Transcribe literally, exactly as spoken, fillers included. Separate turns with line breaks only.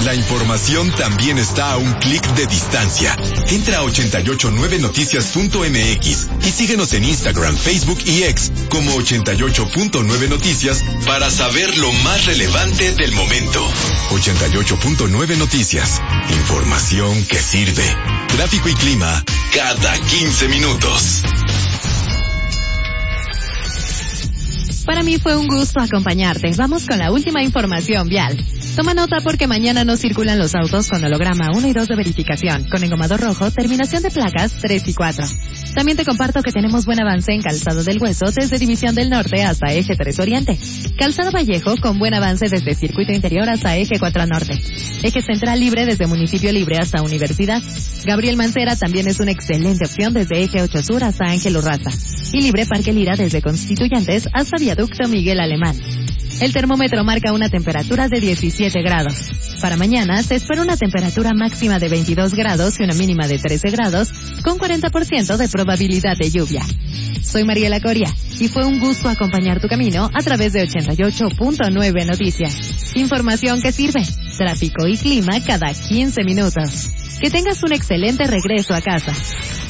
La información también está a un clic de distancia. Entra a ochenta y ocho nueve noticias punto m x y síguenos en Instagram, Facebook y X como ochenta y ocho punto nueve noticias para saber lo más relevante del momento. ochenta y ocho punto nueve Noticias. Información que sirve. Tráfico y clima cada quince minutos.
Para mí fue un gusto acompañarte. Vamos con la última información vial. Toma nota porque mañana no circulan los autos con holograma uno y dos de verificación, con engomado rojo, terminación de placas tres y cuatro. También te comparto que tenemos buen avance en Calzado del Hueso desde División del Norte hasta Eje tres Oriente. Calzado Vallejo con buen avance desde Circuito Interior hasta Eje cuatro Norte. Eje Central libre desde Municipio Libre hasta Universidad. Gabriel Mancera también es una excelente opción desde Eje ocho Sur hasta Ángel Urraza. Y libre Parque Lira desde Constituyentes hasta Viaducto Miguel Alemán. El termómetro marca una temperatura de diecisiete grados. Para mañana se espera una temperatura máxima de veintidós grados y una mínima de trece grados, con cuarenta por ciento de probabilidad de lluvia. Soy Mariela Coria y fue un gusto acompañar tu camino a través de ochenta y ocho punto nueve Noticias. Información que sirve. Tráfico y clima cada quince minutos. Que tengas un excelente regreso a casa.